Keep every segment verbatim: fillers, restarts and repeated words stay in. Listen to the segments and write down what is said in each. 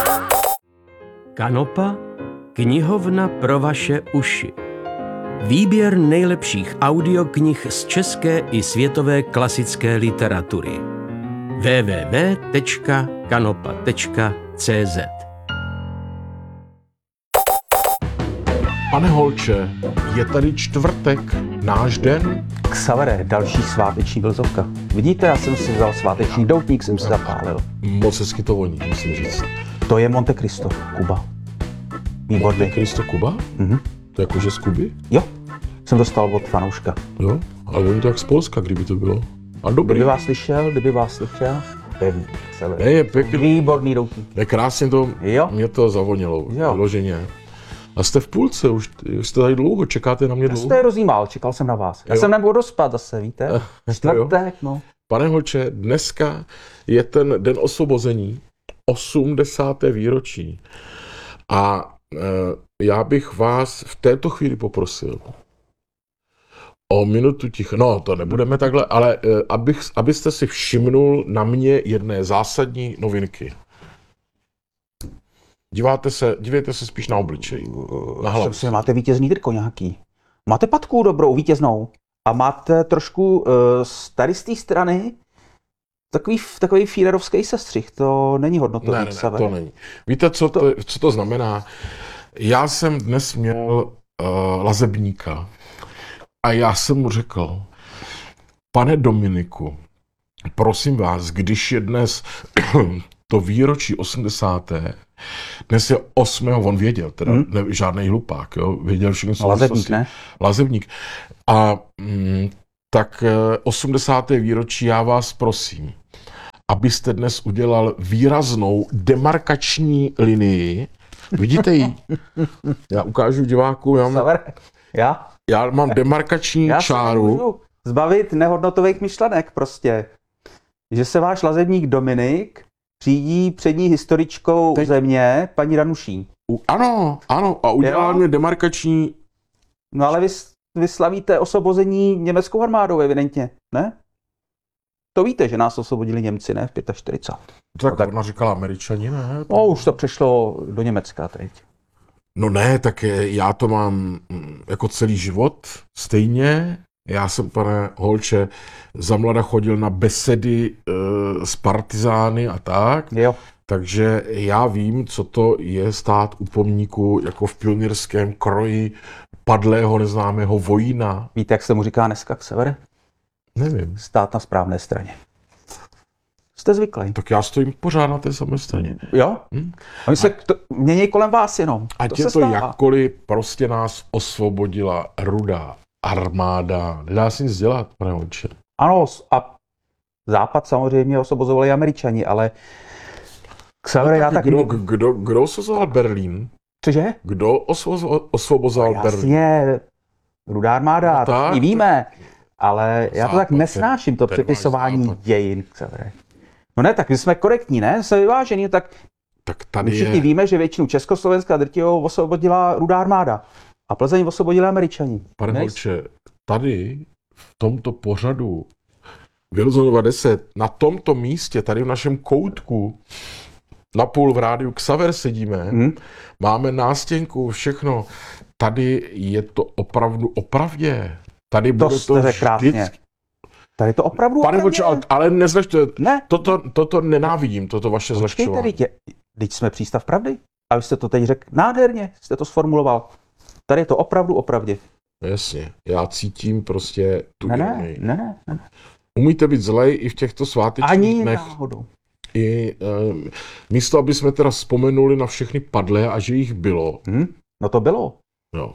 Kanopa, knihovna pro vaše uši. Výběr nejlepších audioknih z české i světové klasické literatury. w w w tečka kanopa tečka c z Pane Holče, je tady čtvrtek, náš den? Xavere, další sváteční vlzovka. Vidíte, já jsem si vzal sváteční doutník, jsem si zapálil. Moc hezky to voní, musím říct. To je Monte Cristo, Kuba. Výborný. Monte Cristo, Kuba? Mhm. To je jakože z Kuby? Jo, jsem dostal od fanouška. Jo, ale oni to jak z Polska, kdyby to bylo. A dobrý. Kdyby vás slyšel, kdyby vás slyšel. Ne, je pěkný. Výborný doutník. Je krásně to, Jo. mě to zavonilo, Jo. vyloženě. A jste v půlce, už jste tady dlouho, čekáte na mě Já dlouho? jsem tady rozjímal, čekal jsem na vás. Já Jo. jsem nemohl dospat zase, víte? Eh, Čtvrtek, no. Pane Holče, dneska je ten den osvobození, osmdesáté výročí. A e, já bych vás v této chvíli poprosil o minutu ticha. No, to nebudeme takhle, ale e, abych, abyste si všimnul na mě jedné zásadní novinky. Díváte se, dívejte se spíš na obličej, na hlavu. Si, máte vítězný triko nějaký. Máte patku dobrou, vítěznou. A máte trošku uh, z tady z té strany takový, takový fílerovský sestřih. To není hodnotový. Ne, ne, ne, to není. Víte, co to, co to znamená? Já jsem dnes měl uh, lazebníka a já jsem mu řekl, pane Dominiku, prosím vás, když je dnes to výročí osmdesáté Dnes je osmého on věděl, teda hmm. ne, žádnej hlupák, jo, věděl všechno. Lazebník, ne? Lazebník. A mm, tak osmdesáté výročí já vás prosím, abyste dnes udělal výraznou demarkační linii. Vidíte ji? Já ukážu diváku. Já mám, já? já mám demarkační já čáru. Já můžu zbavit nehodnotových myšlenek prostě. Že se váš lazebník Dominik řídí přední historičkou Teď. země, paní Danuší. U, ano, ano, a udělal mě demarkační... No ale vy, vy slavíte osvobození německou armádou, evidentně, ne? To víte, že nás osvobodili Němci, ne? V čtyřicátém pátém Tak, no, tak ona říkala Američani, ne? No, už to přešlo do Německa teď. No ne, tak já to mám jako celý život stejně. Já jsem, pane Holče, za mlada chodil na besedy e, s partizány a tak. Jo. Takže já vím, co to je stát u pomníku jako v pionýrském kroji padlého neznámého vojína. Víte, jak se mu říká dneska Xavere? Nevím. Stát na správné straně. Jste zvyklý. Tak já stojím pořád na té samé straně. Jo? Hm? Oni se to, mění kolem vás jenom. Ať to je se to stává. jakkoliv, prostě nás osvobodila Rudá armáda. Nedá se nic dělat, pane Holče. Ano, a Západ samozřejmě osvobozovali Američani, ale Xavere, no, já tak... Kdo, kdo, kdo osvobozoval Berlín? Cože? Kdo osvobozoval Berlín? Jasně, Rudá armáda, no, tak, to víme. Ale já to Západ, tak nesnáším, to přepisování dějin, Xavere. No ne, tak my jsme korektní, ne? Jsme vyvážení, tak, tak tady všichni je... víme, že většinu Československa drtivou osvobodila Rudá armáda. A Plzeň osvobodila Američani. Pane Holče, tady v tomto pořadu Wilsonova deset, na tomto místě, tady v našem koutku, napůl v rádiu Xaver sedíme, hmm. máme nástěnku, všechno. Tady je to opravdu opravdě. Tady to bude to vždycky. Tady to opravdu Pane Holče, ale, ale nezlehčujte. Ne. Toto, toto nenávidím, toto vaše zlehčování. Teď jsme přístav pravdy. A vy jste to teď řekl nádherně, jste to sformuloval. Tady je to opravdu opravdě. Jasně, já cítím prostě tu ne, ne, ne, ne, ne. Umíte být zlej i v těchto svátečních Ani dnech. náhodou. I e, místo, aby jsme teda vzpomenuli na všechny padlé a že jich bylo. Hmm, no to bylo. Jo.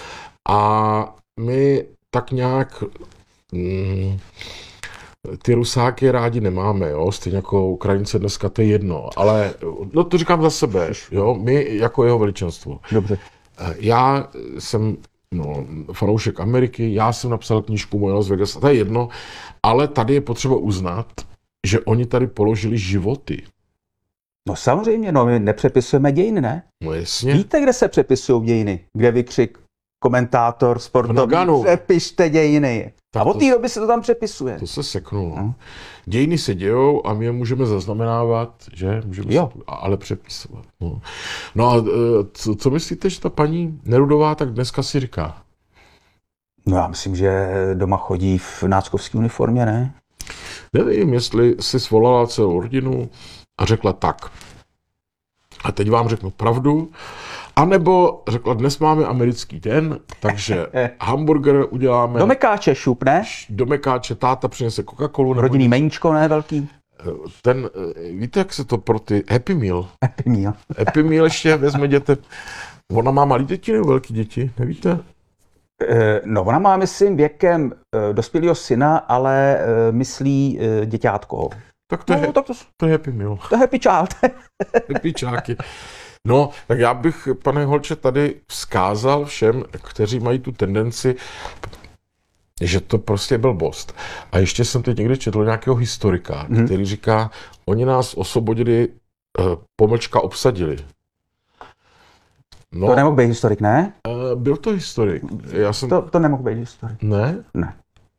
A my tak nějak mm, ty Rusáky rádi nemáme, jo, stejně jako Ukrajince dneska, to je jedno, ale no to říkám za sebe, jo, my jako jeho veličenstvo. Dobře. Já jsem no, fanoušek Ameriky, já jsem napsal knížku Moje Las Vegas, to je jedno, ale tady je potřeba uznat, že oni tady položili životy. No samozřejmě, no my nepřepisujeme dějiny, ne? No jasně. Víte, kde se přepisují dějiny? Kde vykřik komentátor sportovní, Naganu. přepište dějiny. Tak A od to- té doby se to tam přepisuje. To se seknulo. No. Dějiny se dějou a my je můžeme zaznamenávat, že? Můžeme Jo. se, ale přepisovat. No, no a e, co, co myslíte, že ta paní Nerudová tak dneska si říká? No já myslím, že doma chodí v náckovské uniformě, ne? Nevím, jestli si svolala celou rodinu a řekla tak. A teď vám řeknu pravdu. A nebo řekla, dnes máme americký den, takže hamburger uděláme. Do mekáče šup, ne? Do mekáče, táta přinese Coca-Colu. nebo Rodinný meníčko, ne velký? Ten, víte, jak se to pro ty Happy Meal. Happy Meal. Happy Meal ještě vezme dětem. Ona má malý děti nebo velký děti, nevíte? Eh, No ona má, myslím, věkem eh, dospělého syna, ale eh, myslí eh, děťátko. Tak to, je, No, tak to, to je Happy Meal. to je happy child. Píčáky. No, tak já bych, pane Holče, tady vzkázal všem, kteří mají tu tendenci, že to prostě byl blbost. A ještě jsem teď někde četl nějakého historika, Mhm. který říká, oni nás osvobodili, eh, pomlčka obsadili. No, To nemohl být historik, ne? eh, byl to historik. Já jsem... To, to nemohl být historik. Ne? Ne.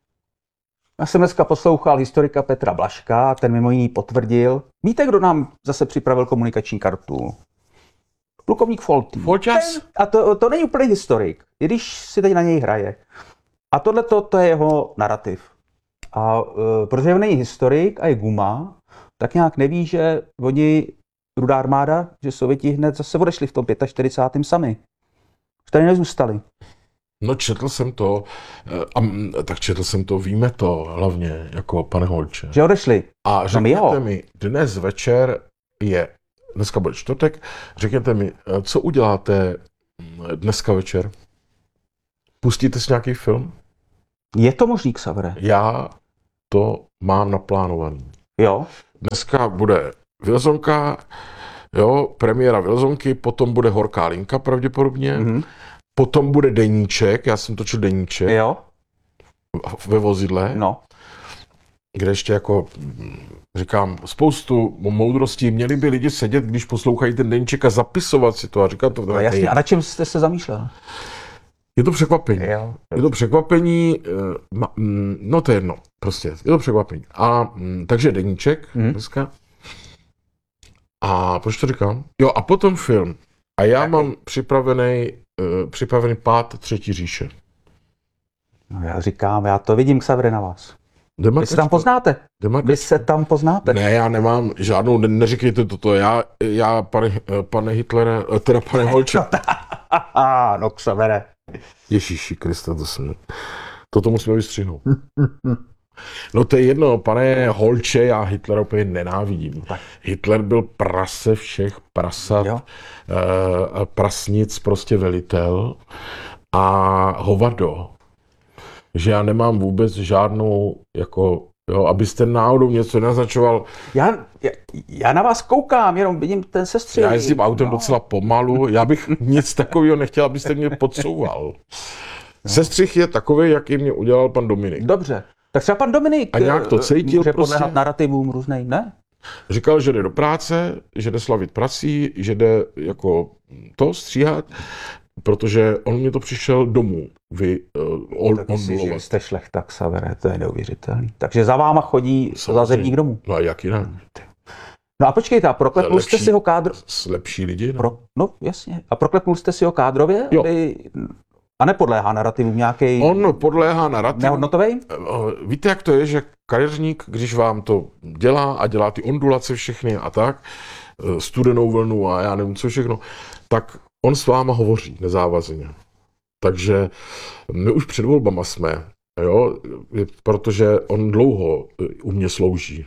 Já jsem dneska poslouchal historika Petra Blažka, ten mimo jiný potvrdil. Víte, kdo nám zase připravil komunikační kartu? Plukovník Foltý. Folťas? Ten- A to, to není úplně historik, i když si teď na něj hraje. A tohle to je jeho narrativ. A uh, protože on není historik a je guma, tak nějak neví, že oni, Rudá armáda, že Sověti hned zase odešli v tom čtyřicátém pátém sami. Už tady nezůstali. No četl jsem to, eh, a, mm, tak četl jsem to, víme to hlavně, jako pane Holče. Že odešli. A my jo. řekněte mi, dnes večer je, dneska bude čtvrtek, řekněte mi, eh, co uděláte mm, dneska večer? Pustíte si nějaký film? Je to možný, Xavere? Já to mám naplánovaný. Jo? Dneska bude Vilzonka, jo, premiéra Vilzonky, potom bude Horká linka pravděpodobně, Mhm. potom bude deníček, já jsem točil deníček Jo? ve vozidle, No. kde ještě jako mm, říkám spoustu moudrostí. Měli by lidi sedět, když poslouchají ten deníček a zapisovat si to a říkat to. No jasně, a na čem jste se zamýšlel? Je to překvapení. Jo. Je to překvapení, eh, ma- mm, no to je jedno, prostě, je to překvapení. A mm, takže deníček Mhm. dneska. A proč to říkám? Jo, a potom film. A já Jaký? mám připravený, uh, připravený pád Třetí říše. No já říkám, já to vidím, Xavere, na vás. Vy se Demarkačka? tam poznáte. Demarkačka? Vy se tam poznáte. Ne, já nemám žádnou, ne, neříkejte toto, já, já pane, pane Hitlere, teda pane Holče, Aha, no Xavere. Ježíši Krista, to jsem, toto musíme vystřihnout. No to je jedno, pane Holče, já Hitlera úplně nenávidím. Hitler byl prase všech prasat, Jo. eh, prasnic, prostě velitel a hovado. Že já nemám vůbec žádnou, jako, jo, abyste náhodou něco naznačoval. Já, já, já na vás koukám, jenom vidím ten sestřih. Já jezdím autem no. docela pomalu, já bych nic takového nechtěl, abyste mě podsouval. Sestřih je takový, jaký mě udělal pan Dominik. Dobře. Tak třeba pan Dominik A nějak to eh, cítil může prostě. podléhat narrativům různým, ne? Říkal, že jde do práce, že jde slavit prací, že jde jako to stříhat, protože on mě to přišel domů vy, uh, on, Tak on si, že bulovat. jste šlechta, Xavere, to je neuvěřitelný. Takže za váma chodí Samozřejmě. zazemník domů. No a jak jinak? No a počkejte, a proklepnul jste Lepší. si ho kádr... S lepší lidi? No. Pro... No jasně. A proklepnul jste si ho kádrově? Jo. Aby... A nepodléhá narrativům nějaký On podléhá narrativu. nehodnotový? Eh, Víte, jak to je, že kadeřník, když vám to dělá a dělá ty ondulace všechny a tak, eh, studenou vlnu a já nevím co všechno, tak on s váma hovoří nezávazně. Takže my už před volbama jsme, jo, protože on dlouho eh, u mě slouží.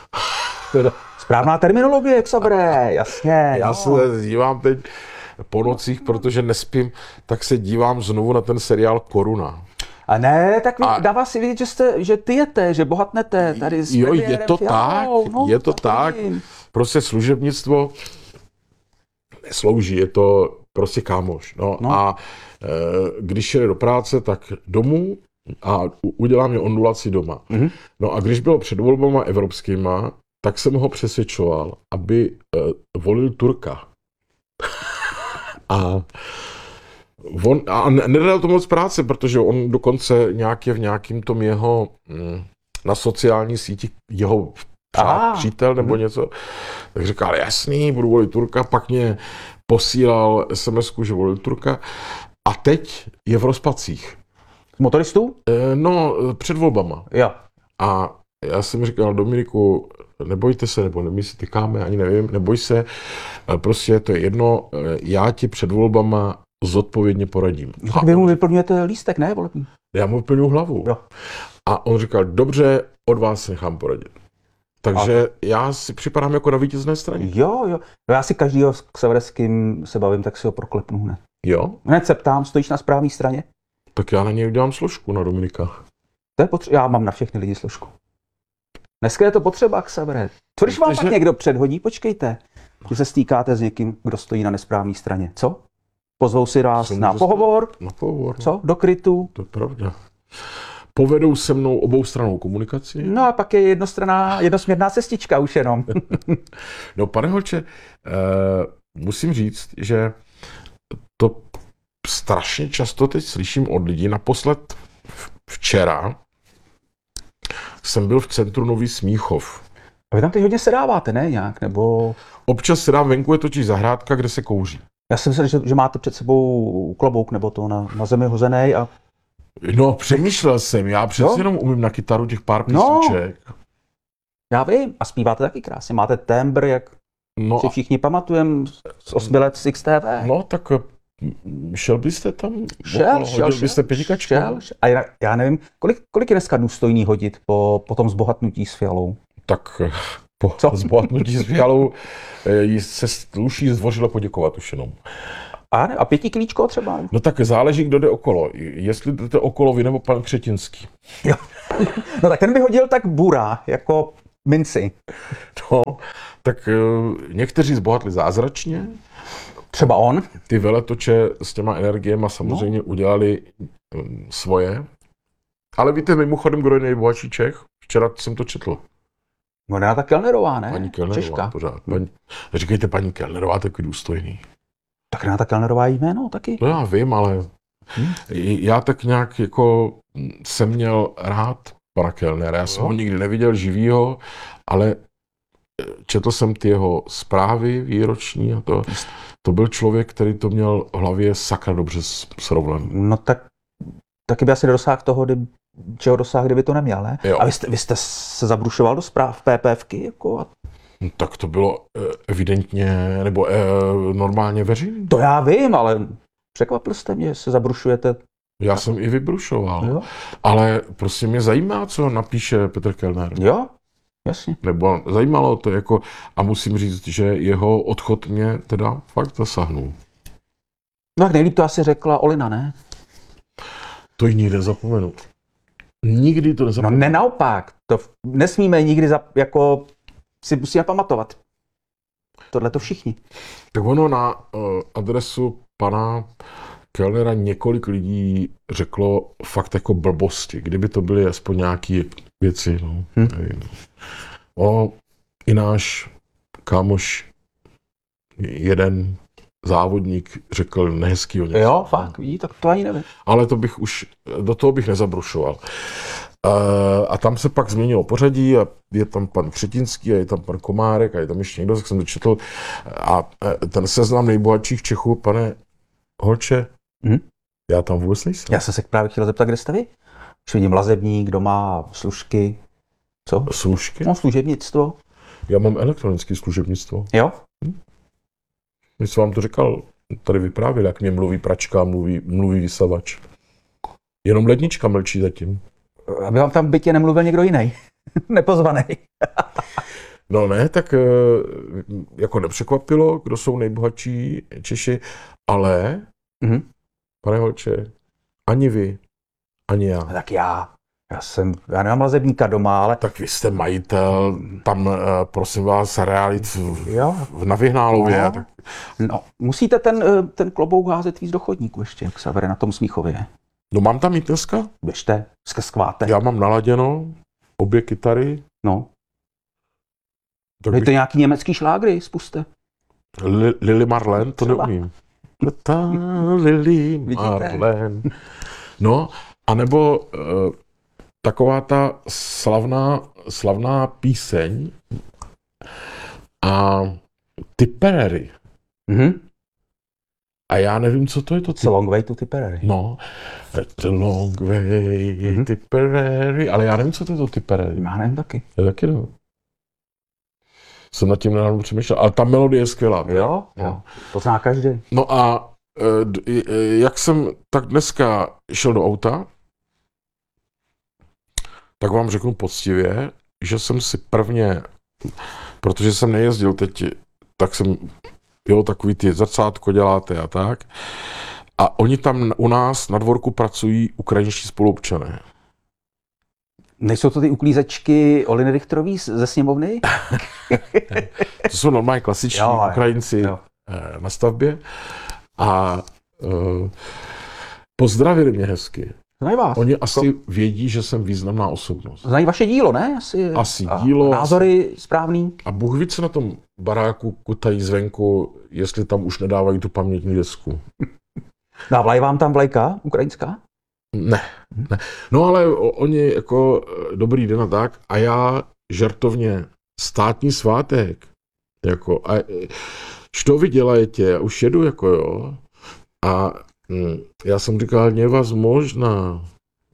Správná terminologie, Xavere, jasně. Já no. se dívám teď po nocích, protože nespím, tak se dívám znovu na ten seriál Koruna. A ne, tak vy, A- dává si vidět, že, jste, že ty jete, že bohatnete tady s Jo, je premiérem to Fialou. tak, no, je to tak. vidím. Prostě služebnictvo neslouží, je to prostě kámoš. No, No. a e, když jde do práce, tak domů a u- udělá mě ondulaci doma. Mhm. No a když bylo před volbama evropskýma, tak jsem ho přesvědčoval, aby e, volil Turka. A On, a nedal to moc práce, protože on dokonce nějak je v nějakým tom jeho, mm, na sociální síti jeho přá, přítel nebo něco, tak říkal, jasný, budu volit Turka, pak mě posílal es em esku, že volil Turka a teď je v rozpacích. Motoristů? E, no, před volbama. Jo. A já jsem říkal, Dominiku, nebojte se, nebo my si tykáme, ani nevím, neboj se, prostě to je jedno, já ti před volbama zodpovědně poradím. No, tak vy mu vyplňujete lístek, ne, volební? Já mu vyplňuji hlavu. Jo. A on říkal, dobře, od vás se nechám poradit. Takže a... já si připadám jako na vítězné straně. Jo, jo. No já si každýho, s kým se bavím, tak si ho proklepnu hned. Jo? Hned se ptám, stojíš na správné straně? Tak já na něj udělám složku, na Dominika. To je potřeba, já mám na všechny lidi složku. Dneska je to potřeba, Xavere. Co když vám Takže... pak někdo předhodí? Počkejte, že se stýkáte s někým, kdo stojí na nesprávné straně. Co? Pozvou si vás na pohovor? Na pohovor. Co? Do krytu? To je pravda. Povedou se mnou oboustrannou komunikaci. No a pak je jednostranná, jednosměrná cestička už jenom. No, pane Holče, eh, musím říct, že to strašně často teď slyším od lidí. Naposled včera jsem byl v centru Nový Smíchov. A vy tam teď hodně sedáváte, ne nějak, nebo... Občas sedám venku, je totiž zahrádka, kde se kouří. Já jsem myslel, že, že máte před sebou klobouk nebo to na, na zemi hozený a... No, přemýšlel jsem, já přece no. jenom umím na kytaru těch pár No. písniček. Já vím, a zpíváte taky krásně, máte tembr, jak No, si všichni pamatujeme z osmi let z X T V. no tak mm, šel byste tam? Šel, okolo, šel, hodil šel, byste pětikačku? šel, šel. A já, já nevím, kolik, kolik je dneska důstojný hodit po, po tom zbohatnutí s Fialou? Tak po Co? zbohatnutí s Fialou jí se sluší zdvořile poděkovat už jenom. A, ne, a pěti klíčko třeba? No tak záleží, kdo jde okolo. Jestli jdete okolo vy nebo pan Křetinský. Jo. No tak ten by hodil tak burá, jako minci. No, tak někteří zbohatli zázračně. Třeba on. Ty veletoče s těma energiema samozřejmě no. udělali um, svoje. Ale víte mimochodem, kdo je nejbohatší Čech? Včera jsem to četl. No Renata Kellnerová, ne? Paní Kellnerová, Češka. pořád. Paní, říkejte paní Kellnerová, takový důstojný. Tak Renata Kellnerová je jméno taky. No já vím, ale hmm. já tak nějak jako jsem měl rád pana Kellnera. Já jsem ho nikdy neviděl živýho, ale četl jsem ty jeho zprávy výroční a to, to byl člověk, který to měl v hlavě sakra dobře srovnaný. No tak taky by asi dosáhl toho, kdy, čeho dosáhl, kdyby to neměl, ne? Jo. A vy jste, vy jste se zabrušoval do zpráv PPFky? Jako a... No, tak to bylo evidentně, nebo eh, normálně veřejný. To já vím, ale překvapil jste mě, že se zabrušujete. Já jsem i vybrušoval, Jo. ale prostě mě zajímá, co napíše Petr Kellner. Jo, jasně. Nebo zajímalo to jako, a musím říct, že jeho odchod mě teda fakt zasáhnul. No tak nejlíp to asi řekla Olina, ne? To ji nikdy nezapomenu. Nikdy to nezapomenu. No ne naopak, to nesmíme nikdy za, jako si musíme pamatovat. Tohle to všichni. Tak ono na uh, adresu pana Kellnera několik lidí řeklo fakt jako blbosti, kdyby to byly aspoň nějaké věci. No. Hm. Ono, i náš kámoš, jeden závodník řekl nehezkýho něco. Jo, fakt, vidí, tak to ani nevím. Ale to bych už, do toho bych nezabrušoval. Uh, a tam se pak změnilo pořadí a je tam pan Křetinský a je tam pan Komárek a je tam ještě někdo, jak jsem to četl. A ten seznam nejbohatších Čechů, pane Holče, hm? já tam vůbec nejsem. Já jsem se právě chtěl zeptat, kde jste vy? Už vidím Lazebník, kdo má služky. Co? Služky? No, služebnictvo. Já mám elektronické služebnictvo. Jo? Hm? My jsem vám to říkal, tady vyprávěl, jak mě mluví pračka, mluví, mluví vysavač. Jenom lednička mlčí zatím. Aby vám tam v bytě nemluvil někdo jiný. Nepozvaný. No ne, tak jako nepřekvapilo, kdo jsou nejbohatší Češi, ale, mm-hmm. pane Holče, ani vy, ani já. Tak já. Já jsem, já nemám Lazebníka doma, ale... Tak vy jste majitel, tam, prosím vás, realit jo. na Vyhnálově. No. Tak... no, musíte ten, ten klobouk házet víc do chodníku ještě, jak se vede na tom Smíchově. No mám tam jít dneska? Běžte, skváte. Já mám naladěno obě kytary. No. Tak Dejte bych... nějaký německý šlágry, spuste. Lili Marlen, to Třeba. Neumím. Ta Lily Marlen. No, anebo uh, taková ta slavná, slavná píseň a Tipperary. Mhm. A já nevím, co to je to. It's a long way to Tipperary. No, it's a long way, mm-hmm. Tipperary, ale já nevím, co to je to Tipperary. Já nevím taky. Já taky nevím. Jsem nad tím nedávno přemýšlel, ale ta melodie je skvělá. Jo, no. jo, to zná každý. No a jak jsem tak dneska šel do auta, tak vám řeknu poctivě, že jsem si prvně, protože jsem nejezdil teď, tak jsem, jo, takový ty zrcátko děláte a tak. A oni tam u nás na dvorku pracují ukrajinští spoluobčané. Nejsou to ty uklízečky Oliny Richterový ze sněmovny? To jsou normálně klasiční jo, Ukrajinci jo. na stavbě. A uh, pozdravili mě hezky. Znají vás. Oni asi vědí, že jsem významná osobnost. Znají vaše dílo, ne? Asi, Asi a dílo. názory asi... správný. A Bůh ví, co na tom baráku kutají zvenku, jestli tam už nedávají tu pamětní desku. No a vlaj vám tam vlajka ukrajinská? Ne, ne. No ale oni jako dobrý den a tak. A já žartovně státní svátek. Jako, a što vy dělajete? Já už jedu, jako jo. A hm, já jsem říkal, nevazmožná.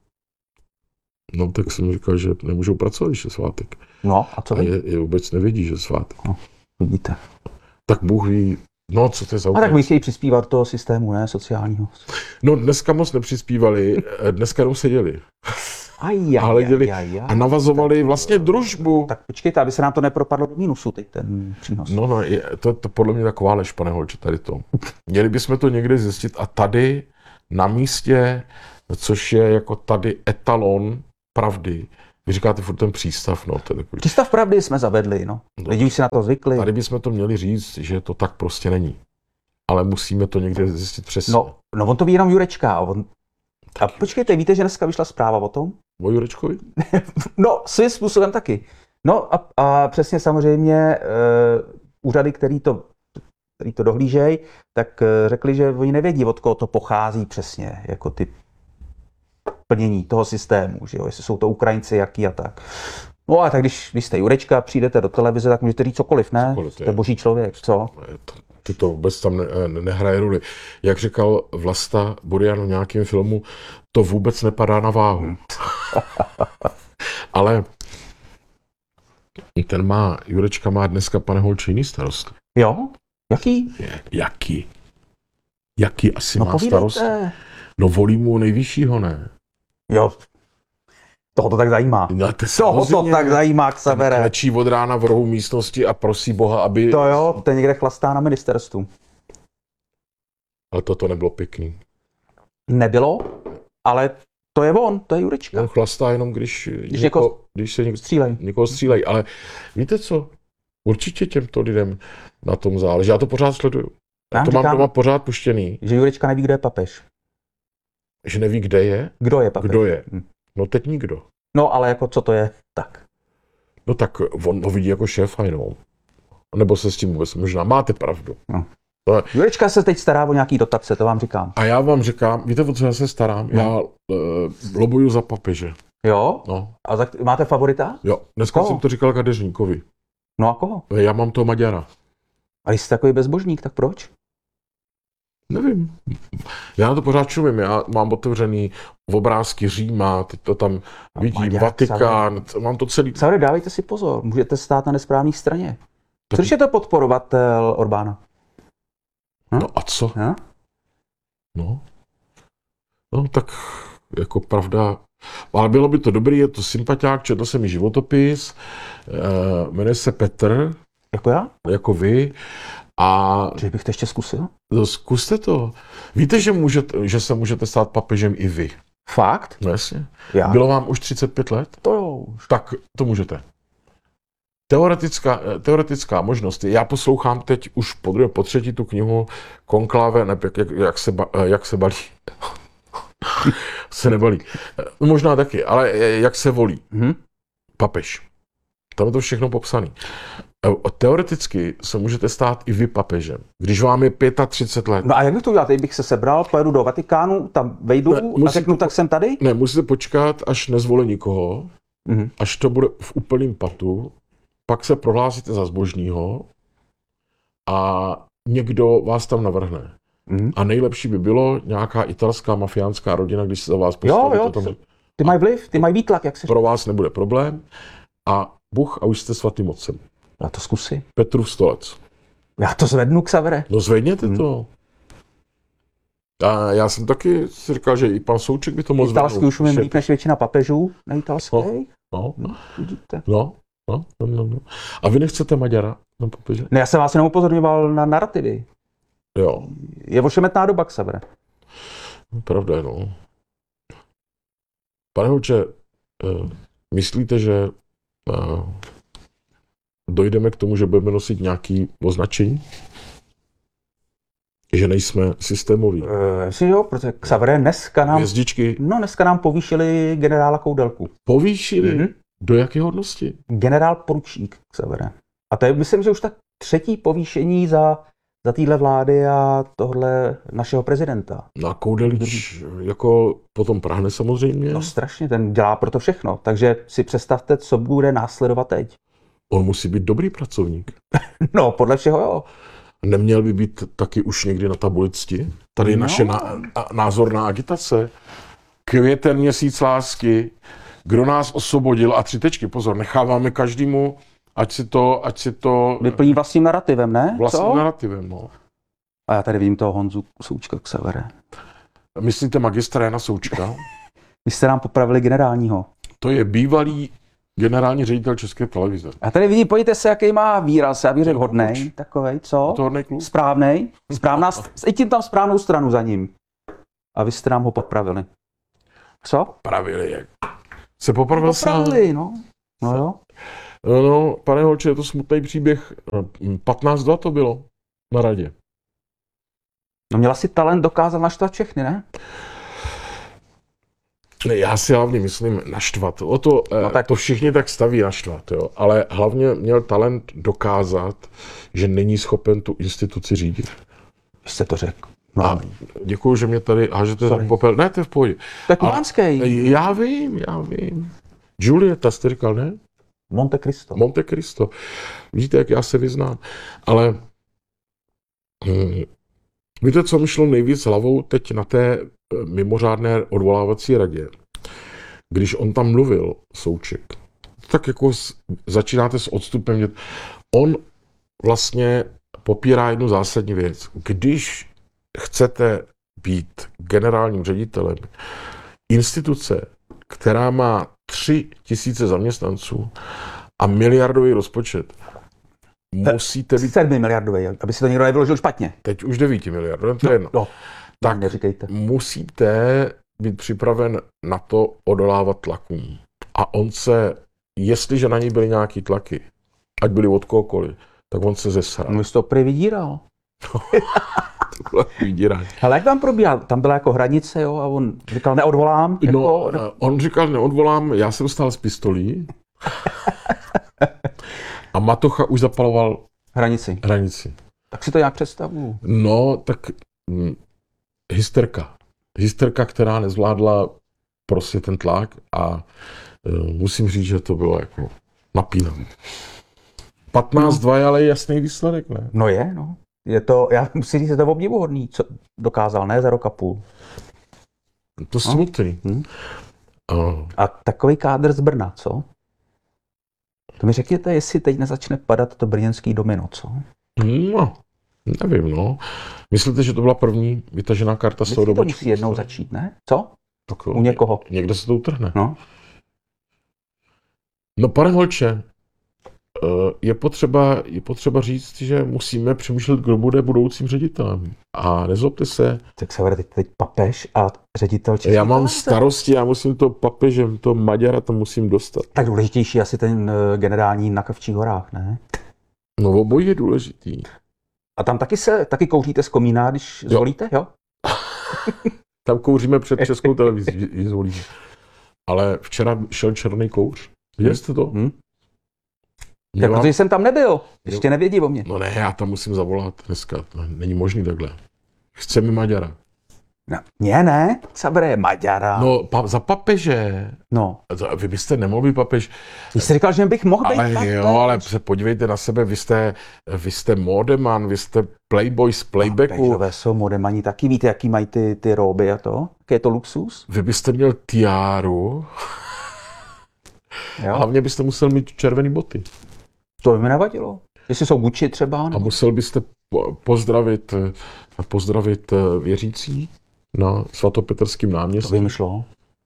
No tak jsem říkal, že nemůžou pracovat, když je svátek. No a co vy? A je, je vůbec nevědí, že je svátek. No, vidíte. Tak Bůh ví, no co to je za A tak my chtějí přispívat do toho systému, ne, sociálního. No dneska moc nepřispívali, dneska jenom seděli. Aj, aj, Ale děli aj, aj, a navazovali vlastně družbu. Tak počkejte, aby se nám to nepropadlo do mínusu, teď ten přínos. No, no, je, to je to podle mě taková lež, pane Holče, tady to. Měli bychom to někde zjistit a tady na místě, což je jako tady etalon pravdy, vy říkáte furt ten přístav, no. To je takový... Přístav pravdy jsme zavedli, no. Lidi už si na to zvykli. Tady bychom to měli říct, že to tak prostě není. Ale musíme to někde zjistit přesně. No, no on to ví jenom Jurečka. A, on... a počkejte, víte, že dneska vyšla zpráva o tom? O Jurečkovi? No, svým způsobem taky. No a, a přesně samozřejmě uh, úřady, který to, který to dohlížejí, tak uh, řekli, že oni nevědí, od koho to pochází přesně, jako ty plnění toho systému, že jo, jestli jsou to Ukrajinci, jaký a tak. No a tak když vy jste Jurečka, přijdete do televize, tak můžete říct cokoliv, ne? Cokoliv, jste boží člověk, co? To, to vůbec tam ne, ne, nehraje roli. Jak říkal Vlasta Burian v nějakém filmu, to vůbec nepadá na váhu. Ale ten má, Jurečka má dneska, pane Holče, jiný starost. Jo? Jaký? Je, jaký? Jaký asi no, má povídejte. starost? No volí mu nejvyššího, ne? Jo. Toho to tak zajímá. No, to Toho to tak zajímá, Xavere. Klečí od rána v rohu místnosti a prosí Boha, aby... To jo, ten někde chlastá na ministerstvu. Ale toto nebylo pěkný. Nebylo, ale to je on, to je Jurečka. On chlastá jenom, když, Když, něko, něko... když se něko, střílej. někoho střílejí. Ale víte co? Určitě těmto lidem na tom záleží. Já to pořád sleduju. Já to říkám, mám doma pořád puštěný. Že Jurečka neví, kdo je papež. Že neví, kde je? Kdo je papež? Kdo je? Hm. No teď nikdo. No ale jako co to je? Tak. No tak on ho vidí jako šéfa jenom. Nebo se s tím vůbec možná máte pravdu. No. To... Jurečka se teď stará o nějaký dotace, to vám říkám. A já vám říkám, víte, o co já se starám? No. Já uh, lobuju za papeže. Jo? No. A za, máte favorita? Jo, dneska koho? jsem to říkal Kadeřníkovi. No a koho? Já mám toho Maďara. A když jste takový bezbožník, tak proč? Nevím. Já na to pořád čumím. Já mám otevřený obrázky Říma, teď to tam No, vidím, Maďar, Vatikán, mám to celý. Xavere, dávejte si pozor, můžete stát na nesprávné straně. Co když je to podporovatel Orbána? Hm? No a co? Hm? No. No tak jako pravda. Ale bylo by to dobrý, je to sympatiák, četl jsem mi životopis, uh, jmenuje se Petr, Jako já? jako vy. A Že bych to ještě zkusil? no, zkuste to. Víte, že, můžete, že se můžete stát papežem i vy? Fakt? No jasně. Já? Bylo vám už třicet pět let? To jo. Tak to můžete. Teoretická, teoretická možnost je, já poslouchám teď už po druhé, po třetí tu knihu Konklave, ne, jak, jak, jak, se, ba, jak se balí. se nebalí. Možná taky, ale jak se volí. Hm? Papež. Tam je to všechno popsané. Teoreticky se můžete stát i vy papežem, když vám je třicet pět let. No a jak bych to udělal? Teď bych se sebral, pojedu do Vatikánu, tam vejdu Ne, a musíte řeknu, po- tak jsem tady? Ne, musíte počkat, až nezvolí nikoho, Mhm. až to bude v úplném patu, pak se prohlásíte za zbožního a někdo vás tam navrhne. Mhm. A nejlepší by bylo nějaká italská mafiánská rodina, když se za vás postaví, jo, to tam Ty mají vliv, ty mají výtlak, jak se pro vás nebude problém. A Bůh a už jste svatým otcem. Já to zkusím. Petrův stolec. Já to zvednu, Xavere. No zvedněte Hmm. to. A já jsem taky si říkal, že i pan Souček by to mohl Italský zvednout. už umím Šep- líp než většina papežů neitalských. No, No, vidíte. no, no, no, no, no. A vy nechcete Maďara na papeže? Ne, já jsem vás jenom upozorňoval na narrativy. Jo, Je ošemetná doba, Xavere. pravda je, no. Pane Holče, eh, myslíte, že eh, dojdeme k tomu, že budeme nosit nějaký označení? Že nejsme systémoví. Uh, myslím, že jo, protože Xavere dneska nám, Hvězdičky no, dneska nám povýšili generála Koudelku. povýšili. Mhm. Do jaké hodnosti? Generál poručík, Xavere. A to je, myslím, že už tak třetí povýšení za, za téhle vlády a tohle našeho prezidenta. Na Koudelič jako potom prahne samozřejmě. No strašně, ten dělá pro to všechno. Takže si představte, co bude následovat teď. On musí být dobrý pracovník. No, podle všeho jo. Neměl by být taky už někdy na tabuličti? Tady je No. naše ná, názorná agitace. Květen, měsíc lásky, kdo nás osvobodil a tři tečky. Pozor, necháváme každému, ať si to, ať si to Vyplní vlastním narrativem, ne? vlastním Co? narrativem. No. A já tady vidím toho Honzu Součka, Xavere. Myslíte magistra Jana Součka? Vy jste nám popravili generálního. To je bývalý generální ředitel České televize. A tady vidím, pojďte se, jaký má výraz, já bych řekl hodnej, takovej, co? To hodnej kluk? Správnej, správná, i tím tam správnou stranu za ním. A vy jste nám ho popravili. Co? Pravili jak. Se popravil sám. Popravili, no. No jo. No, no, pane Holče, je to smutný příběh. patnáct dva to bylo na radě. No měla si talent dokázat naštvat všechny, ne? Ne, já si hlavně myslím naštvat. O to, No no, tak- to všichni tak staví naštvat, jo. Ale hlavně měl talent dokázat, že není schopen tu instituci řídit. Vy jste to řekl. No. A děkuju, že mě tady hážete za Sorry. popel. Ne, to je v pohodě. To je Ale- kubánský. Já vím, já vím. Julieta jste říkal, ne? Monte Cristo. Monte Cristo. Vidíte, jak já se vyznám. Ale hm, víte, co mi šlo nejvíc hlavou teď na té eh, mimořádné odvolávací radě? Když on tam mluvil, Souček, tak jako s, začínáte s odstupem. Dět. On vlastně popírá jednu zásadní věc. Když chcete být generálním ředitelem instituce, která má tři tisíce zaměstnanců a miliardový rozpočet, musíte být sedmi miliardový, aby si to někdo nevyložil špatně. teď už devíti miliard, no, to je jedno. No, Tak neříkejte. musíte být připraven na to odolávat tlakům. A on se, jestliže na něj byly nějaký tlaky, ať byly od kohokoliv, tak on se zesral. No, jsi to prý vydíral. To bylo vydírání. Ale jak tam probíhal? Tam byla jako hranice, jo, a on říkal, neodvolám. No, Jako, on říkal, neodvolám, já jsem stál s pistolí a Matocha už zapaloval hranici. hranici. Tak si to nějak představuju. No, tak hm, hysterka. Hysterka, která nezvládla prostě ten tlak a e, musím říct, že to bylo jako napínavé. patnáct dva je ale jasný výsledek, ne? No je, no. Je to, já musím říct, že to je obdivuhodný, co dokázal, ne, za rok a půl. To smutný. Hm. Uh, A takový kádr z Brna, co? To mi řekněte, jestli teď nezačne padat to brněnský domino, co? no, nevím, no. Myslíte, že to byla první vytažená karta z toho Myslíte, to dobačku? musí jednou začít, ne? Co? Tak, U někoho. Někde se to utrhne. No. No, pane Holče, je potřeba, je potřeba říct, že musíme přemýšlet, kdo bude budoucím ředitelem. A nezlobte se, Tak se vede teď papež a ředitel České já mám televize. starosti, já musím to papežem, to Maďara to musím dostat. Tak důležitější je asi ten eh, generální na Kavčích horách, ne? No, obojí je důležitý. A tam taky se, taky kouříte z komína, když Jo. zvolíte, jo? Tam kouříme před Českou televizí, ji zvolíme. Ale včera šel černý kouř. Viděli jste to? Hm? Tak protože jsem tam nebyl, ještě nevědí o mě. No ne, já tam musím zavolat dneska, to není možný takhle. Chce mi Maďara. No, mě ne, Xavere, Maďara. No, pa, za papeže. No. Vy byste nemohl být papež. Ty jsi říkal, že bych mohl být ale papež. jo, ale se podívejte na sebe, vy jste, vy jste modeman, vy jste playboy z playbacku. Papežové jsou modemani taky, víte, jaký mají ty, ty róby a to? Jaký je to luxus? Vy byste měl tiáru. Jo? Hlavně byste musel mít červený boty. To by mi nevadilo. Jestli jsou Gucci třeba. A Nebo... musel byste po- pozdravit, pozdravit věřící na svatopetrském To náměstí. by mi šlo.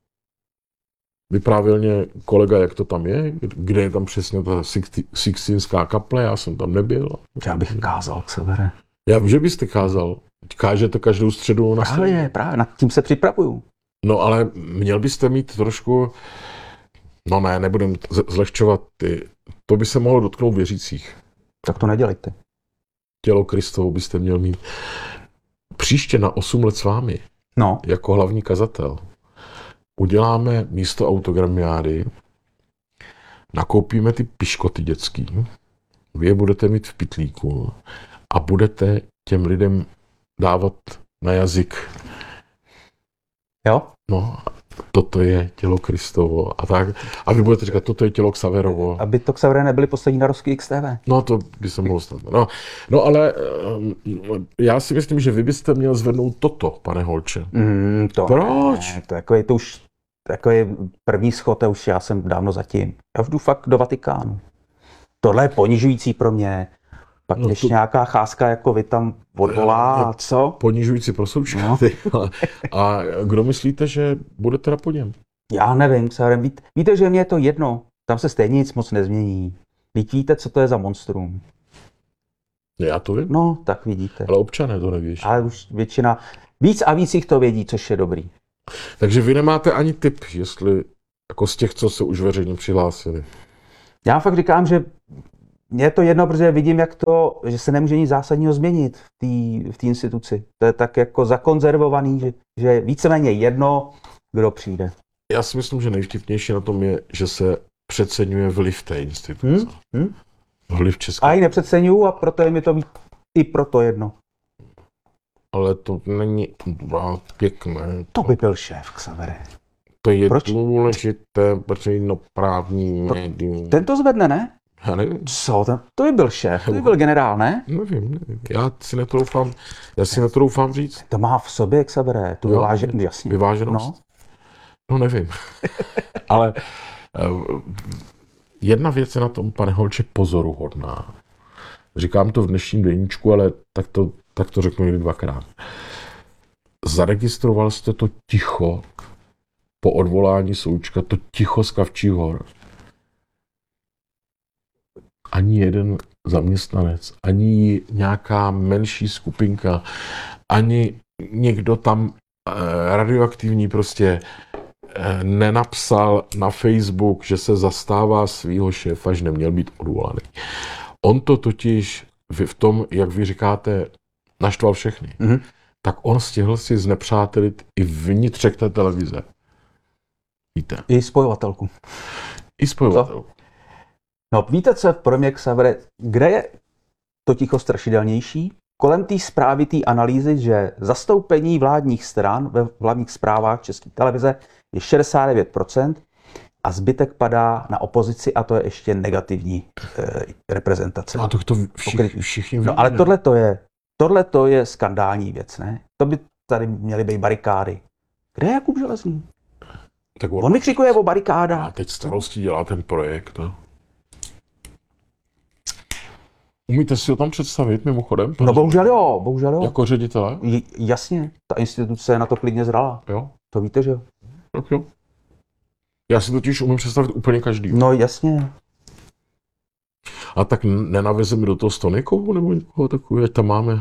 Vyprávěl mě kolega, jak to tam je, kde je tam přesně ta Sixti- Sixtinská kaple, já jsem tam nebyl. Já bych kázal, Xavere. Já vím, že byste kázal. Kážete každou středu na středu. Právě, právě, nad tím se připravuju. No ale měl byste mít trošku, no ne, nebudem z- zlehčovat ty, to by se mohlo dotknout věřících. Tak to nedělejte. Tělo Kristovo byste měl mít. Příště na osm let s vámi, No, jako hlavní kazatel, uděláme místo autogramiády, nakoupíme ty piškoty dětský, vy je budete mít v pytlíku a budete těm lidem dávat na jazyk. jo? No, toto je tělo Kristovo a tak. A vy budete říkat, toto je tělo Xaverovo. Aby to, Xavere, nebyly poslední narozky X T V. No, to by se mohlo stát. No, no ale um, já si myslím, že vy byste měl zvednout toto, pane Holče. Mm, to Proč? Ne, to, jako je to už takový první schod, a už já jsem dávno zatím. Já už jdu fakt do Vatikánu. Tohle je ponižující pro mě. Pak No ještě to- nějaká cháska, jako vy tam odvolá, a co? Ponižující pro součka. No. No. A kdo myslíte, že bude teda po něm? Já nevím, Xavere, víte, víte, že mě je to jedno. Tam se stejně nic moc nezmění. Víte, víte, co to je za monstrum? Já to vím, No, tak vidíte. ale občané to neví. Ale už většina, víc a víc jich to vědí, což je dobrý. Takže vy nemáte ani tip, jestli jako z těch, co se už veřejně přihlásili. Já fakt říkám, že mně je to jedno, protože vidím, jak to, že se nemůže nic zásadního změnit v té v té instituci. To je tak jako zakonzervovaný, že, že je víceméně jedno, kdo přijde. Já si myslím, že nejvtipnější na tom je, že se přeceňuje vliv té instituce. Hm? Hm? Vliv České. A ji nepřeceňuju a proto je mi to ví- i proto jedno. Ale to není a, pěkné. To by byl šéf, Xavere. To je Proč? důležité veřejnoprávní To- médium. Ten to zvedne, ne? Já nevím, Co? Ten, to by byl šéf, to by byl generál, ne? nevím, nevím. Já si netroufám, já si netroufám říct. To má v sobě, Xavere, tu Jo. vyváženost, jasně. Vyváženost? No. No nevím. Ale uh, jedna věc je na tom, pane Holče, pozoruhodná. Říkám to v dnešním deníčku, ale tak to, tak to řeknu někdy dvakrát. Zaregistroval jste to ticho po odvolání Součka, to ticho z Kavčích hor. Ani jeden zaměstnanec, ani nějaká menší skupinka, ani někdo tam eh, radioaktivní prostě eh, nenapsal na Facebook, že se zastává svýho šéfa, že neměl být odvolaný. On to totiž v v tom, jak vy říkáte, naštval všechny. Mhm. Tak on stihl si znepřátelit i vnitřek té televize. Víte? I spojovatelku. I spojovatel. No víte, co je pro mě, Xavere, kde je to ticho strašidelnější? Kolem té zprávy, té analýzy, že zastoupení vládních stran ve hlavních zprávách České televize je šedesát devět procent a zbytek padá na opozici a to je ještě negativní eh, reprezentace. No a to, to všichni, Pokrytí. všichni víme. No ale tohle to je, tohle to je skandální věc, ne? To by tady měly být barikády. Kde je Jakub Železný? Tak On vykřikuje o A barikádách. teď starosti dělá ten projekt. No. Umíte si ho tam představit mimochodem? No bohužel jo, bohužel jo. Jako ředitele? J- jasně, ta instituce je na to klidně zrala. Jo? To víte, že jo? Tak jo. Já si totiž umím představit úplně každý. No jasně. A tak nenavezeme do toho Stonikovou nebo někoho takového, ať tam máme.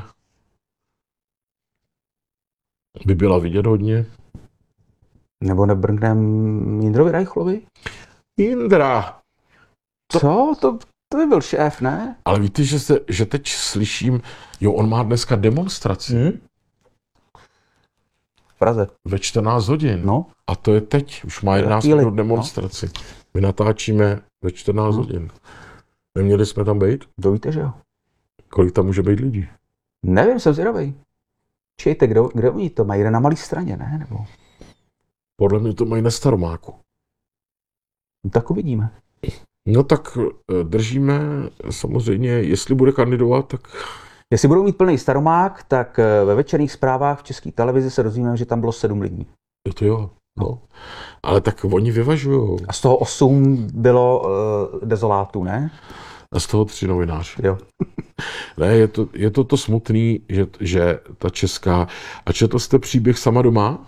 By byla vidět hodně. Nebo nebrnknem Jindrovi Reichlovi? Jindra! To- Co? To, to by byl šéf, ne? Ale víte, že, se, že teď slyším, jo, on má dneska demonstraci Hm? V Praze. ve čtrnáct hodin. No. A to je teď, už má jedenáct chvíli, minut demonstraci. My natáčíme ve čtrnáct No. hodin. Neměli jsme tam být? To víte, že jo? Kolik tam může být lidí? Nevím, jsem zvědavej. Čejte, kde, kde oni to mají? Jde na malý straně, ne? Nebo... Podle mě to mají na Staromáku. No, tak uvidíme. No tak držíme samozřejmě, jestli bude kandidovat, tak... Jestli budou mít plný Staromák, tak ve večerních zprávách v České televizi se dozvíme, že tam bylo sedm lidí. Je to jo, no. Ale tak oni vyvažujou. A z toho osm bylo uh, dezolátů, ne? A z toho tři novináři. Jo. Ne, je to, je to to smutný, že, že ta česká... A četl jste příběh Sama doma?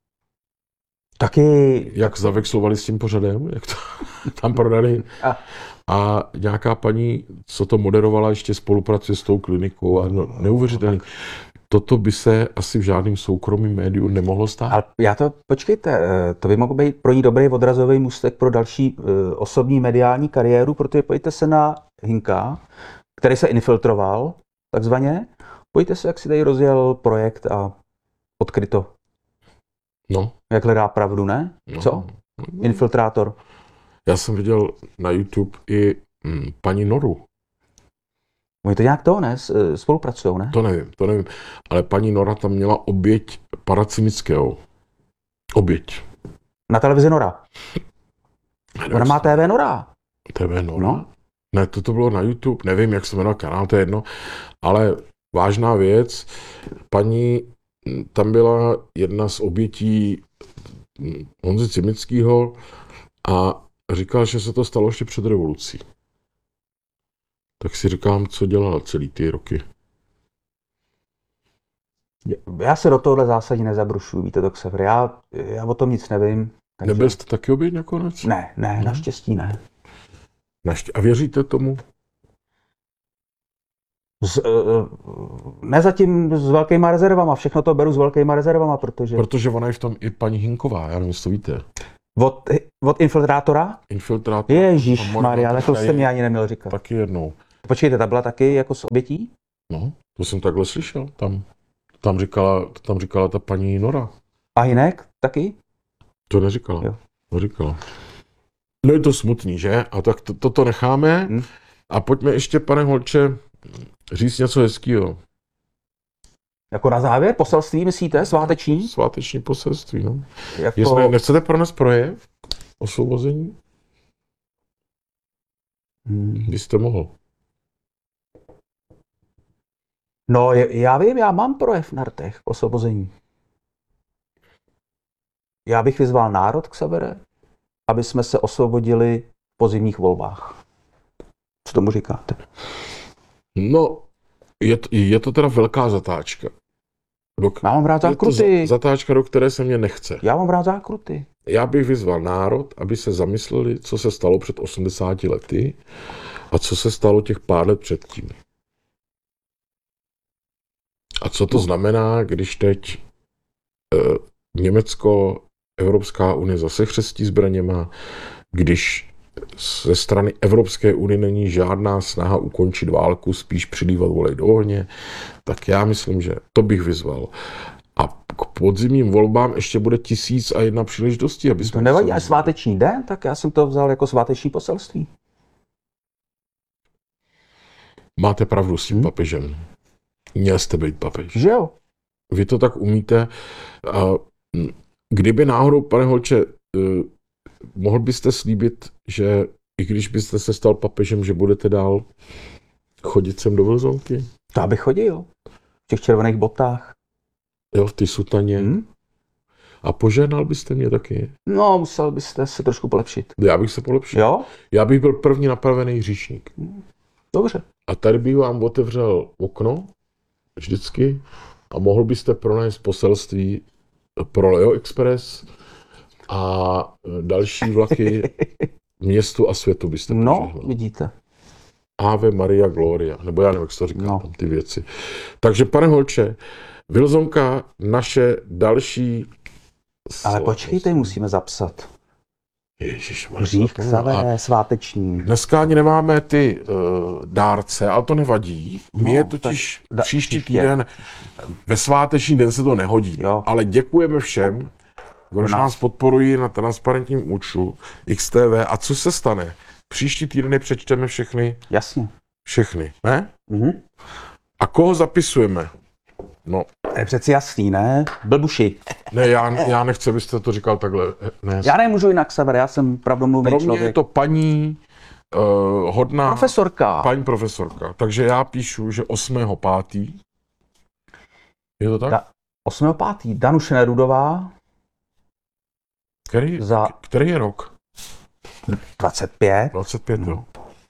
Taky... Jak zavexlovali s tím pořadem? Jak to tam prodali? A, A nějaká paní, co to moderovala, ještě spolupracuje s tou klinikou a no, neuvěřitelný. Toto by se asi v žádném soukromém médiu nemohlo stát. ale já to, počkejte, eh, to by mohl být pro ní dobrý odrazový můstek pro další uh, osobní mediální kariéru, protože pojďte se na Hinka, který se infiltroval, takzvaně. Pojďte se, jak si tady rozjel projekt a odkryto. No. Jak hledá pravdu, ne? no. Co? Infiltrátor. Já jsem viděl na YouTube i hm, paní Noru. Oni to nějak to, ne? Spolupracují, ne? To nevím, to nevím. Ale paní Nora tam měla oběť Paracimického. Oběť. Na televizi Nora. Ona má T V Nora. T V Nora? No. Ne, to, to bylo na YouTube, nevím, jak se jmenoval kanál, to je jedno. Ale vážná věc, paní, tam byla jedna z obětí Honzy Cimického a říkal, že se to stalo ještě před revolucí. Tak si říkám, co dělala celý ty roky. Já se do tohohle zásadně nezabrušuju, víte to, Xaver. Já, já o tom nic nevím. Takže... Nebyl jste taky oběť nakonec? Ne, ne, naštěstí ne. Naště... A věříte tomu? Z, uh, ne zatím s velkýma rezervama, všechno to beru s velkýma rezervama, protože... Protože ona je v tom i paní Hinková, já nevím, jestli to víte. Od, od infiltrátora? Infiltrátor. Ježíš Maria, ale to jste mi ani neměl říkat. Taky jednou. Počkejte, ta byla taky jako s obětí? No, to jsem takhle slyšel. Tam, tam, říkala, tam říkala ta paní Nora. A Hinek taky? To neříkala. Jo. To říkala. No je to smutný, že? A tak to, toto necháme. Hmm. A pojďme ještě, pane Holče, říct něco hezkýho. Jako na závěr, poselství myslíte, sváteční? Sváteční poselství, no. Jako... Jestli nechcete pro nás projev osvobození? Hmm. Byste mohl. No, já vím, já mám projev na rtech k osvobození. Já bych vyzval národ, Xavere, aby jsme se osvobodili v pozimních volbách. Co tomu říkáte? No, je to, je to teda velká zatáčka. Do, Já mám rád zákruty. za, zatáčka, do které se mě nechce. Já mám rád zákruty. Já bych vyzval národ, aby se zamysleli, co se stalo před osmdesáti lety a co se stalo těch pár let předtím. A co to znamená, když teď eh, Německo, Evropská unie zase chřestí zbraněma, když ze strany Evropské unie není žádná snaha ukončit válku, spíš přilívat olej do ohně, tak já myslím, že to bych vyzval. A k podzimním volbám ještě bude tisíc a jedna příležitostí, aby jsme... To nevadí, až sváteční den, tak já jsem to vzal jako sváteční poselství. Máte pravdu s tím Hmm. papežem. Měl jste být papež. Že jo? Vy to tak umíte. A kdyby náhodou, pane Holče, mohl byste slíbit, že i když byste se stal papežem, že budete dál chodit sem do Vilzonky? To bych chodil. V těch červených botách. Jo, v ty sutaně. Hmm? A požehnal byste mě taky? No, musel byste se trošku polepšit. Já bych se polepšil. Jo? Já bych byl první napravený hříšník. Dobře. A tady bych vám otevřel okno, vždycky, a mohl byste pronést poselství pro Leo Express a další vlaky městu a světu byste No, požehnal. vidíte. Ave Maria Gloria, nebo já nevím, jak se to říká, No. tam ty věci. Takže, pane Holče, Vilzonka, naše další... Ale počkejte, musíme zapsat. Ježišmarja. Hřích A Xavere, sváteční. dneska ani nemáme ty uh, dárce, ale to nevadí. My No, je totiž tak da- příští příště. týden, ve sváteční den se to nehodí. Jo. Ale děkujeme všem, kdo No. nás podporují na transparentním účtu X T V. A co se stane? příští týden přečteme všechny, Jasně. všechny, ne? Mhm. A koho zapisujeme? No, To je přeci jasný, ne? Blbuši. ne, já, já nechci, abyste to říkal takhle. Ne. Já nemůžu jinak, Xaver, já jsem pravdomluvný Pro mě člověk. je to paní uh, hodná... Profesorka. Paní profesorka. Takže já píšu, že osmého pátý Je to tak? Da- osmého pátého Danuše Nerudová Který, za který je rok? dvacet pět dvacet pět, jo.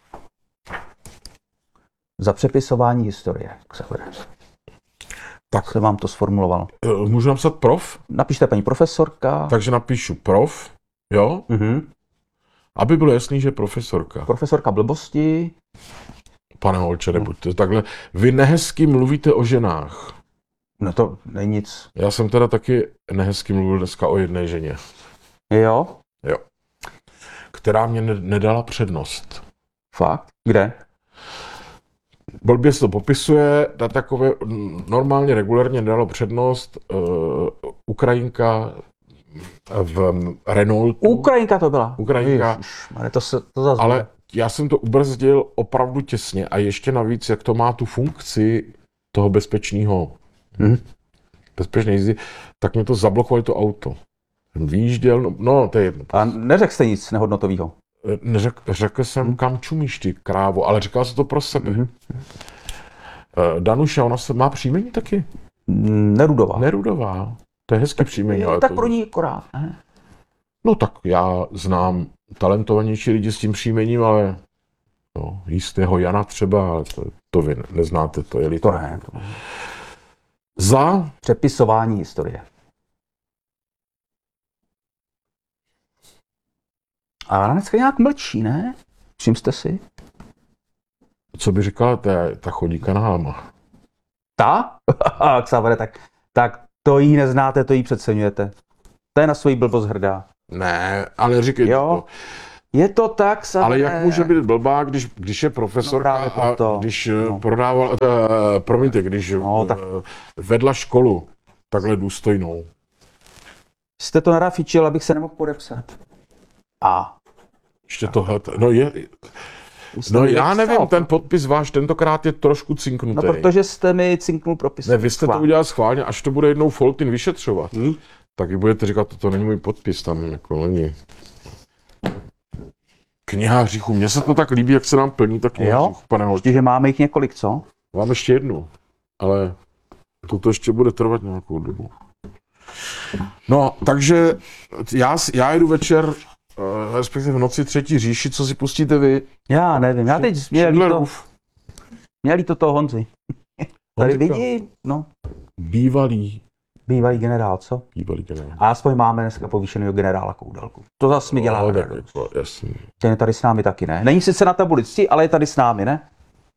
za přepisování historie. Xaver. Tak. Jsem vám to sformuloval. Uh, Můžu napsat prof? Napište paní profesorka. Takže napíšu prof, jo? Mhm. Aby bylo jasný, že je profesorka. Profesorka blbosti. Pane Holče, nebuďte takhle. Vy nehezky mluvíte o ženách. No to není nic. Já jsem teda taky nehezky mluvil dneska o jedné ženě, Jo? která mě ne- nedala přednost. Fakt? Kde? Blbě se to popisuje, na takové normálně, regulérně nedalo přednost uh, Ukrajinka v Renaultu. Ukrajinka to byla. Ukrajinka. Ježišmarja, to se to zase. Ale já jsem to ubrzdil opravdu těsně a ještě navíc, jak to má tu funkci toho bezpečného, Mhm. bezpečné jízdy, tak mě to zablokovalo to auto. Jsem Výjížděl, no, no to je jedno. A neřekl jste nic nehodnotového. Neřek, řekl jsem, kam čumíš ty, krávo, ale říkal jsem to pro sebe. Mhm. Uh, Danuša, ona se má příjmení taky. Nerudová. Nerudová. To je hezký příjmení. ale tak to... pro ní akorát. Ne? No tak já znám talentovanější lidi s tím příjmením, ale no, jistého Jana třeba, ale to, to vy neznáte, to je To litera. ne. To... Za Přepisování historie. A ona dneska nějak mlčí, ne? Všim jste si? co by říkala ta, ta chodíka na háma. Ta? Xavere, tak, tak to jí neznáte, to jí přeceňujete. To je na svoji blbost hrdá. Ne, ale říkej Jo. to. Je to tak, Xavere. Ale jak může být blbá, když, když je profesorka No právě proto. a když No. no. prodával, uh, promiňte, když No, no, tak- tak... vedla školu takhle důstojnou. Jste to narafičil, abych se nemohl podepsat. A. Ještě tohle, no je, Jste no mi já nepsal. nevím, ten podpis váš tentokrát je trošku cinknutý. No protože jste mi cinknul propis. Ne, vy jste to udělal schválně, až to bude jednou Foltin vyšetřovat, Hmm? tak vy budete říkat, to není můj podpis, tam jako není. Kniha hříchu, mně se to tak líbí, jak se nám plní ta kniha Jo? hříchu, pane Holče. Ještě, že máme jich několik, co? Mám ještě jednu, ale toto ještě bude trvat nějakou dobu. No, takže já, já jedu večer, eh, respektive v noci třetí říši, co si pustíte vy? Já nevím, já teď mě líto, Schindlerův mě líto toho Honzy. Tady Honzika. vidí, no, Bývalý, bývalý generál, co? bývalý generál. A aspoň máme dneska povýšeného generála Koudelku. To zase mi dělá No, tak radost. jako, jasný. Ten je tady s námi taky, ne? Není sice na tabulici, ale je tady s námi, ne?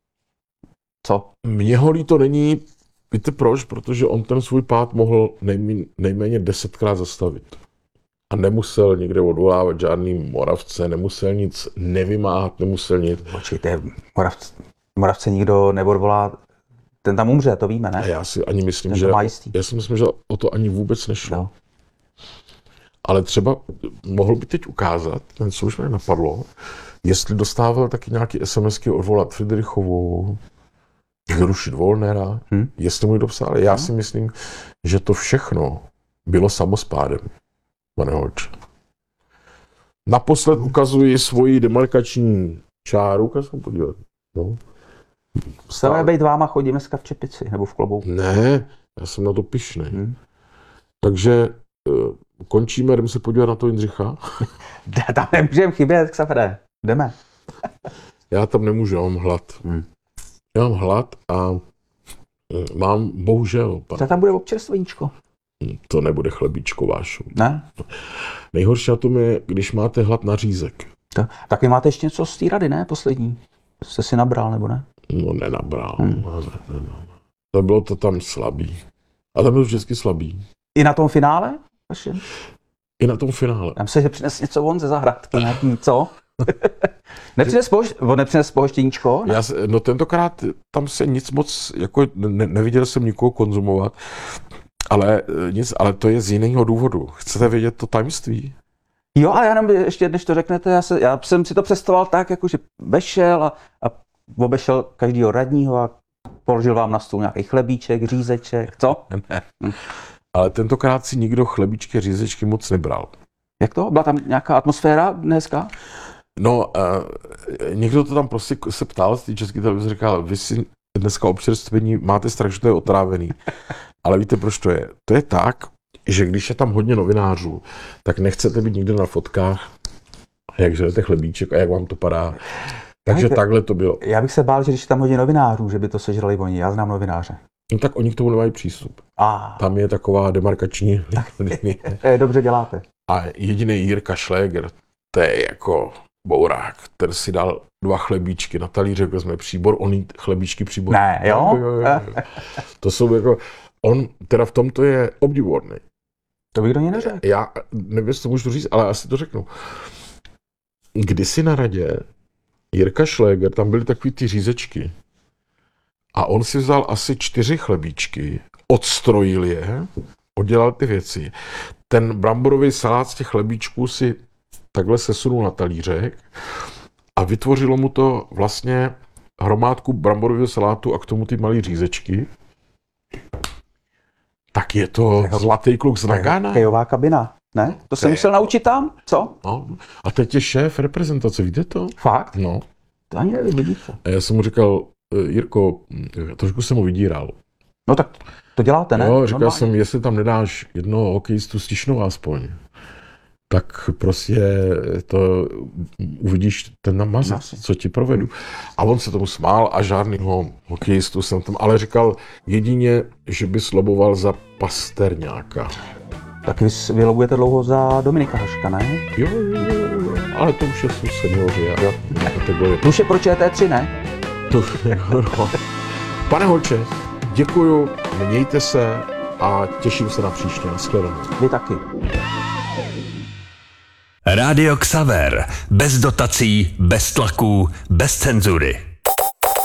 Co? Mně ho líto není, víte proč? Protože on ten svůj pád mohl nejméně, nejméně desetkrát zastavit. A nemusel někde odvolávat žádný Moravce, nemusel nic nevymáhat, nemusel nic. Počkejte, Moravce, Moravce nikdo neodvolá, ten tam umře, to víme, A ne? já si ani myslím, Ten že... to má jistý. Já si myslím, že o to ani vůbec nešlo. No. Ale třeba mohl by teď ukázat, ten co už mě napadlo, jestli dostával taky nějaký SMSky odvolat Friedrichovou, zrušit Wollnera, Hm? jestli mu to psal. Já si myslím, že to všechno bylo samospádem, pane Holče. Naposled ukazuji svoji demarkační čáru, ukaž se podívat. No. Chceme být váma chodí dneska v čepici, nebo v klobouku. Ne, já jsem na to pyšnej. Hm? Takže uh, končíme, jdeme se podívat na to Jindřicha. Tam nemůžeme chybět, Xavere. Jdeme. Já tam nemůžu, já mám hlad. Hm. Já mám hlad a eh, mám, bohužel, pan, Co tam bude občerstveníčko? to nebude chlebíčko vášu. Ne? Nejhorší na tom je, když máte hlad na řízek. To, tak vy máte ještě něco z té rady, ne? Poslední. Jste si nabral, nebo ne? No nenabral. Hmm. Ne, ne, ne. To bylo to tam slabý. A tam bylo vždycky slabý. I na tom finále? Vaše? I na tom finále. Tam se, že přines něco von ze zahrádky, nějaký, co? nepřines, pohoš, on nepřines pohoštěníčko? Já se, no tentokrát tam se nic moc, jako ne, neviděl jsem nikoho konzumovat, ale, eh, nic, ale to je z jiného důvodu. Chcete vědět to tajemství? Jo, a já jenom ještě, než to řeknete, já, se, já jsem si to představoval tak, jako že vešel a, a obešel každýho radního a položil vám na stůl nějaký chlebíček, řízeček, co? Ne. Ale tentokrát si nikdo chlebíčky, řízečky moc nebral. Jak to? Byla tam nějaká atmosféra dneska? No, uh, někdo to tam prostě se ptal z té české televize, říkal, vy si dneska občerstvení máte strach, že to je otrávený. Ale víte, proč to je? To je tak, že když je tam hodně novinářů, tak nechcete být nikdo na fotkách, jak žerete chlebíček a jak vám to padá. Takže to, takhle to bylo. Já bych se bál, že když je tam hodně novinářů, že by to sežrali oni. Já znám novináře. No tak oni k tomu nemají přístup. Ah. Tam je taková demarkační linie. Dobře děláte. A jediný Jirka Šléger, to je jako bourák, který si dal dva chlebíčky na talířek, vezme příbor, on jí chlebíčky příbor. Ne, jo? jo, jo, jo. To jsou jako, on teda v tomto je obdivuhodný. To bych do něj neřekl. Já nevím, jestli to můžu říct, ale asi to řeknu. Kdysi na radě Jirka Šléger, tam byly takový ty řízečky a on si vzal asi čtyři chlebíčky, odstrojil je, oddělal ty věci. Ten bramborový salát z těch chlebíčků si takhle sesunul na talířek a vytvořilo mu to vlastně hromádku bramborového salátu a k tomu ty malý řízečky. Tak je to zlatý kluk z Nagana. Kejová kabina, ne? To jsem musel naučit tam, co? No. A teď je šéf reprezentace, víte to? Fakt? No. To ani nevím, vidíte. A já jsem mu říkal, Jirko, trošku jsem ho vydíral. No tak to děláte, ne? Jo, říkal Normálně. jsem, jestli tam nedáš jednoho hokejistu stišnou aspoň, tak prostě to uvidíš ten namazec, co ti provedu. A on se tomu smál a žádnýho hokejistu jsem tam, ale říkal jedině, že by sloboval za Pasterňáka. Tak vy, vy lobujete dlouho za Dominika Haška, ne? Jo, jo, jo, ale to už jsou seniori. Jo. Kategorie. Plus je pro Č T tři, ne? To, no. Pane Holče, děkuju, mějte se a těším se na příště. Nashledanou. Vy taky. Rádio Xaver. Bez dotací, bez tlaků, bez cenzury.